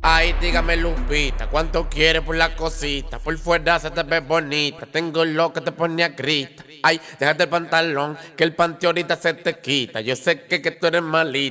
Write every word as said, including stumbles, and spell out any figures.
Ay, dígame Lupita, ¿cuánto quieres por la cosita? Por fuera se te ve bonita, tengo lo que te pone a grita. Ay, déjate el pantalón, que el panty ahorita se te quita. Yo sé que, que tú eres malita.